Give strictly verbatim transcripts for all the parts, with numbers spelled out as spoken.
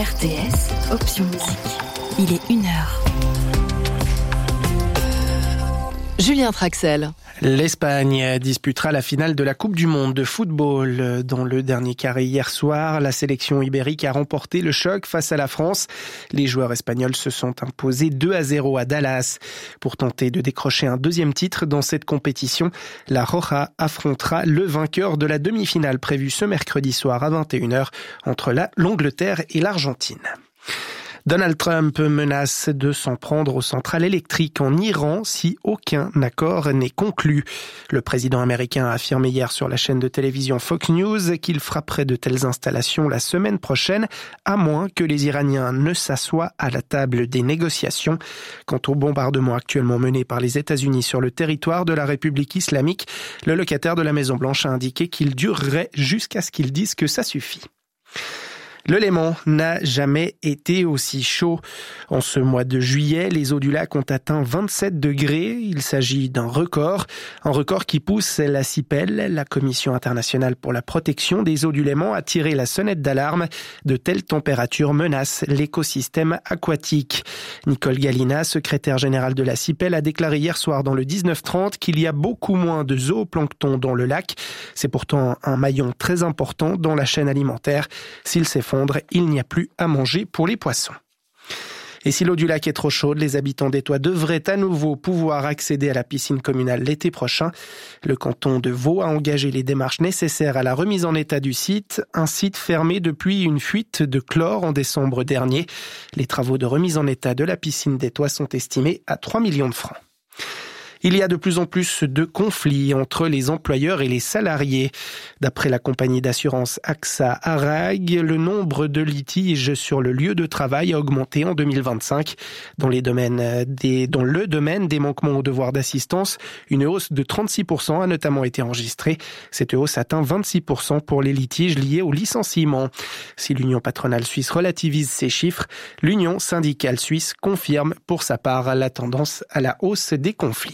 R T S, option musique. Il est une heure. Julien Traxel. L'Espagne disputera la finale de la Coupe du Monde de football. Dans le dernier carré hier soir, la sélection ibérique a remporté le choc face à la France. Les joueurs espagnols se sont imposés deux à zéro à Dallas. Pour tenter de décrocher un deuxième titre dans cette compétition, la Roja affrontera le vainqueur de la demi-finale prévue ce mercredi soir à vingt et une heures entre la, l'Angleterre et l'Argentine. Donald Trump menace de s'en prendre aux centrales électriques en Iran si aucun accord n'est conclu. Le président américain a affirmé hier sur la chaîne de télévision Fox News qu'il frapperait de telles installations la semaine prochaine, à moins que les Iraniens ne s'assoient à la table des négociations. Quant au bombardement actuellement mené par les États-Unis sur le territoire de la République islamique, le locataire de la Maison-Blanche a indiqué qu'il durerait jusqu'à ce qu'ils disent que ça suffit. Le Léman n'a jamais été aussi chaud. En ce mois de juillet, les eaux du lac ont atteint vingt-sept degrés. Il s'agit d'un record, un record qui pousse la CIPEL, la Commission internationale pour la protection des eaux du Léman, à tirer la sonnette d'alarme. De telles températures menacent l'écosystème aquatique. Nicole Galina, secrétaire générale de la CIPEL, a déclaré hier soir dans le dix-neuf trente qu'il y a beaucoup moins de zooplancton dans le lac. C'est pourtant un maillon très important dans la chaîne alimentaire. S'il s'effondre, il n'y a plus à manger pour les poissons. Et si l'eau du lac est trop chaude, les habitants d'Étoile devraient à nouveau pouvoir accéder à la piscine communale l'été prochain. Le canton de Vaud a engagé les démarches nécessaires à la remise en état du site, un site fermé depuis une fuite de chlore en décembre dernier. Les travaux de remise en état de la piscine d'Étoile sont estimés à trois millions de francs. Il y a de plus en plus de conflits entre les employeurs et les salariés. D'après la compagnie d'assurance A X A Arag, le nombre de litiges sur le lieu de travail a augmenté en deux mille vingt-cinq. Dans, les domaines des, dans le domaine des manquements aux devoirs d'assistance, une hausse de trente-six pour cent a notamment été enregistrée. Cette hausse atteint vingt-six pour cent pour les litiges liés au licenciement. Si l'Union patronale suisse relativise ces chiffres, l'Union syndicale suisse confirme pour sa part la tendance à la hausse des conflits.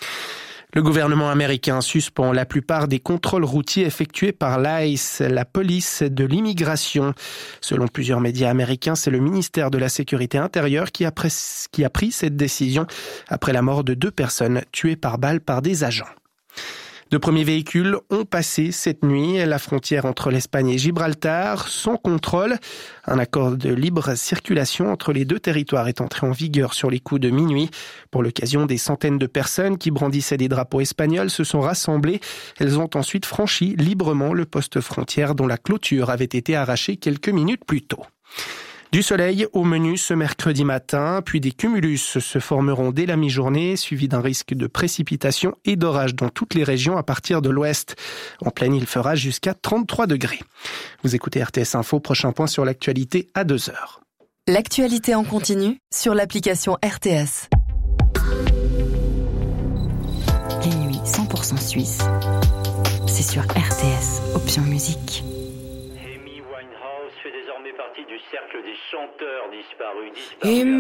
Le gouvernement américain suspend la plupart des contrôles routiers effectués par l'I C E, la police de l'immigration. Selon plusieurs médias américains, c'est le ministère de la Sécurité intérieure qui a, pres- qui a pris cette décision après la mort de deux personnes tuées par balle par des agents. De premiers véhicules ont passé cette nuit la frontière entre l'Espagne et Gibraltar sans contrôle. Un accord de libre circulation entre les deux territoires est entré en vigueur sur les coups de minuit. Pour l'occasion, des centaines de personnes qui brandissaient des drapeaux espagnols se sont rassemblées. Elles ont ensuite franchi librement le poste frontière dont la clôture avait été arrachée quelques minutes plus tôt. Du soleil au menu ce mercredi matin, puis des cumulus se formeront dès la mi-journée, suivis d'un risque de précipitation et d'orage dans toutes les régions à partir de l'ouest. En pleine, il fera jusqu'à trente-trois degrés. Vous écoutez R T S Info, prochain point sur l'actualité à deux heures. L'actualité en continu sur l'application R T S. Les nuits cent pour cent suisse, c'est sur R T S, option musique. Partie du cercle des chanteurs disparus. disparus